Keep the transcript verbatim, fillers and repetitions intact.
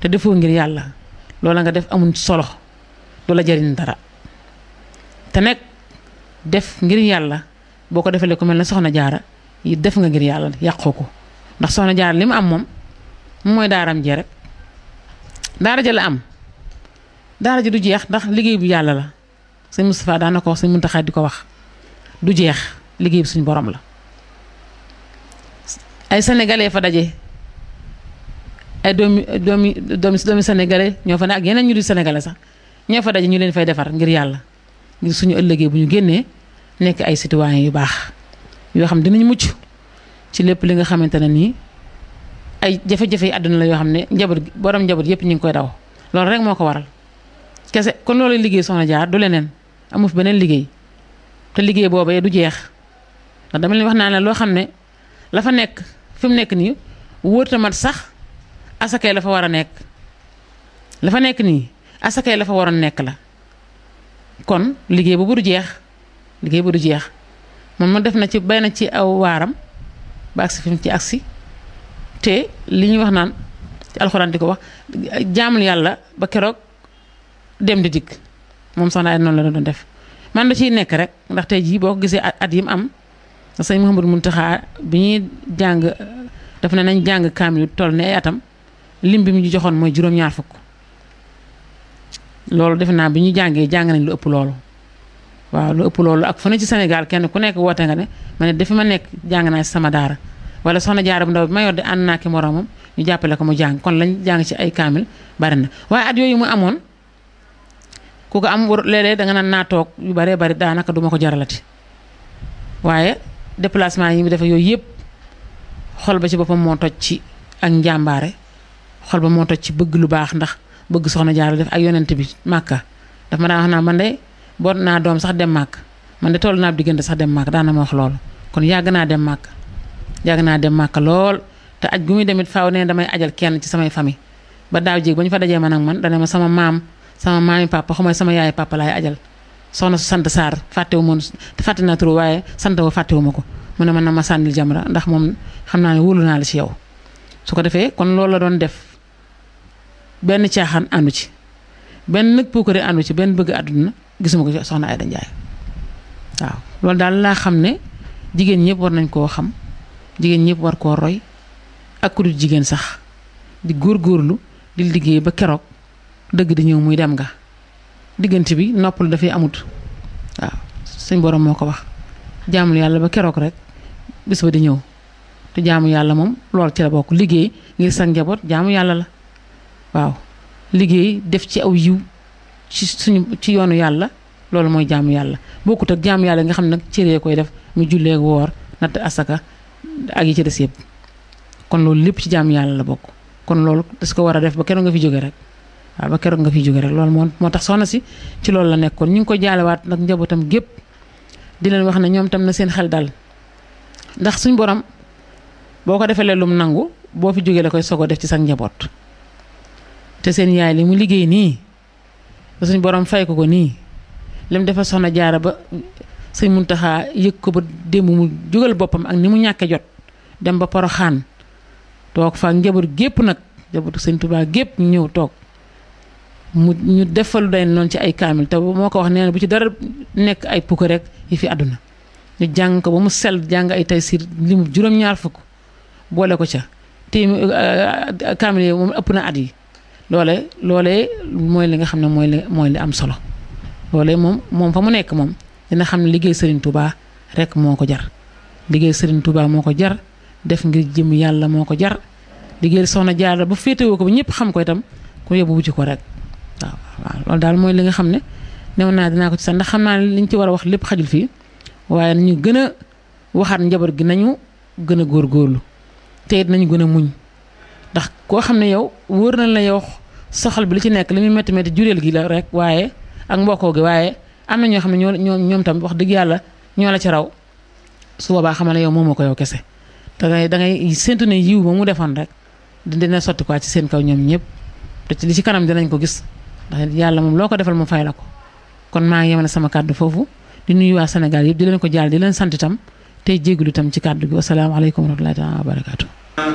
te defoo ngir yàlla loola nga def amul solo du la jariñ dara te nag def ngir yàlla boo ko defalee ku mel ne soxna jaara yi def nga ngir yàlla yàqoo ko ndax soxna jaara li mu am moom mooy daaram jee rek daara ja la am daara ji du jeex ndax liggéey bu yàlla la sëñ Moustapha daan na ko wax sëñ Muntaxa di ko wax du jeex liggéey bi suñu borom la ay sénégalais fa daje ay doomi doomi doomi doomi sénégalais ñoo fa ne ak yeneen ñu di sénégalais sax ñoo fa daje ñu leen fay defar ngir yàlla ngir suñu ëllëgee bu ñu génnee nekk ay citoyens yu baax yoo xam dinañ mucc ci lépp li nga xamante ne nii ay jafe-jafe yi àdduna la yoo xam ne njaboot borom njaboot yëpp ñu ngi koy daw loolu rek moo ko waral kese kon loolu liggéey soxna jaar du leneen amu fi beneen liggéey te liggéey boobee du jeex ndax dama leen wax naa ne loo xam ne la fa nekk fi mu nekk nii wóorta mat sax asakay la fa war a nekk la fa nekk nii asakay la fa waroon nekk la kon liggéey boobu du jeex liggéey bu du jeex moom ma def na ci bay na ci aw waaram ba agsi fi mu ci agsi te li ñuy wax naan ci alxuraan di ko wax jaamul yàlla ba keroog dem di dikk moom soxna ay noonu la doon def man da ciy nekk rek ndax tey jii boo ko gisee at yi mu am sëñ Mouhamadou Mountakha bi ñuy jàng daf ne nañ jàng kaamil toll ne ay atam lim bi mu ñu joxoon mooy juróom-ñaar fukk loolu defe naa bi ñu jàngee jàng nañ lu ëpp loolu waaw lu ëpp loolu ak fu ne ci Sénégal kenn ku nekk woote nga ne ma ne dafa ma nekk jàng naa ci sama daara wala soxna jaara bu ndaw bi ma yor de ànd naa ki moroomam ñu jàppale ko mu jàng kon lañ jàng ci ay kaamil bari na waaye at yooyu mu amoon ku ko am léeg-léeg danga naan naa toog yu baree bari daanaka duma ko jaralati waaye déplacement yi mu defe yooyu yëpp xol ba ci boppam moo toj ci ak njàmbaare xol ba moo toj ci bëgg lu baax ndax bëgg soxna jaara def ak yonent bi màkka daf ma daan wax naa man de boot naa doom sax dem màkk man de toll naa diggante sax dem màkk daan na ma wax loolu kon yàgg naa dem màkk yàgg naa dem màkk lool te aj gu muy demit faaw ne damay ajal kenn ci samay famille ba daaw jéeg ba ñu fa dajee man ak man dana ma sama maam sama maami papa xamay sama yaay papa laay ajal soxna su sant Sarr fàttewu ma te fàtte naa tur waaye sant woo fàttewu ma ko mu ne man na ma sànnil jamra ndax moom xam naa ne wóolu naa la ci yow su ko defee kon loolu la doon def benn caaxaan àndu ci benn nag puukare àndu ci benn bëgg àdduna gisuma ko ci soxna Aïda Ndiaye waaw loolu daal laa xam ne jigéen ñëpp war nañ koo xam jigéen ñëpp war koo roy ak ku dul jigéen sax di góorgóorlu di liggéey ba keroog dëgg di ñëw muy dem nga diggante bi noppal dafay amut waaw suñ borom moo ko wax jaamul yàlla ba keroog rek bis ba di ñëw te jaamu yàlla moom loolu ci la bokk liggéey ngir sa njaboot jaamu yàlla la waaw liggéey def ci aw yiw ci suñu ci yoonu yàlla loolu mooy jaamu yàlla bokkut ak jaamu yàlla nga xam ne nag cëree koy def mu jullee woor natt asaka ak yi ci des yëpp kon loolu lépp ci jaamu yàlla la bokk kon loolu das ko war a def ba keroog nga fi jóge rek waaw ba keroog nga fi jóge rek loolu moo moo tax soxna si ci loolu la nekkoon ñu ngi ko jaalewaat nag njabootam gépp di leen wax ne ñoom tam na seen xel dal ndax suñ borom boo ko defee lum nangu boo fi jógee la koy sogo def ci sa njaboot te seen yaay li mu liggéey nii ba suñ borom fay ko ko nii lim defal soxna jaara ba sëñ Muntaxa yëg ko ba démb mu jógal boppam ak ni mu ñàkke jot dem ba Poroxaan toog fa njaboot gépp nag njabootu sëñ Tuubaa gépp ñu ñëw toog mu ñu defalu day noonu ci ay kaamil te moo ko wax nee na bu ci dara nekk ay pukk rek yi fi àdduna ñu jàng ko ba mu sell jàng ay taysiir li mu juróom-ñaar fukk boole ko ca te kaamil yi moom ëpp na at yi loole loolee mooy li nga xam ne mooy li mooy li am solo loolee moom moom fa mu nekk moom dina xam ne liggéey Serigne Touba rek moo ko jar liggéey Serigne Touba moo ko jar def ngir jëm yàlla moo ko jar liggéey soxna Jaara ba féetewoo ko ba ñëpp xam ko itam ku yóbbu wuti ko rek waaw waaw loolu daal mooy li nga xam ne new naa dinaa ko ci sax ndax xam naa ne liñ ci war a wax lépp xajul fii waaye nañu gën a waxaat njaboot gi nañu gën a góorgóorlu te it nañu gën a muñ ndax koo xam ne yow wóor na la yow soxal bi li ci nekk li muy métti métti jureel gi la rek waaye ak mbokkoo gi waaye am na ñoo xam ne ñoo ñoo ñoom tam wax dëgg yàlla ñoo la ci raw su boobaa xamal ne yow moomoo ko yow kese da ngay da ngay séntu ne yiw ba mu defoon rek dina sotti quoi ci seen kaw ñoom ñëpp te ci li ci kanam dinañ ko gis ndax yàlla moom loo ko defal mu fay la ko kon maa ngi yemale sama kàddu foofu di nuyu waa Sénégal yëpp di leen ko jaal di leen sant itam tey jégalu itam ci kàddu gi wasalaamaaleykum wa rahmatullahi wa barakaatu.